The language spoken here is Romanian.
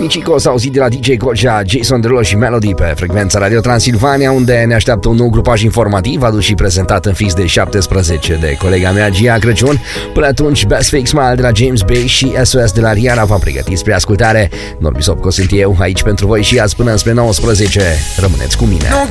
Michico s-a auzit de la DJ Gojja, Jason Derulo și Melody pe frecvența Radio Transilvania, unde ne așteaptă un nou grupaj informativ adus și prezentat în fix de 17 de colega mea Gia Crăciun. Până atunci, Best Fake Smile de la James Bay și SOS de la Rihanna v-am pregătit spre ascultare. Norbi Sopco sunt eu, aici pentru voi și azi până spre 19. Rămâneți cu mine.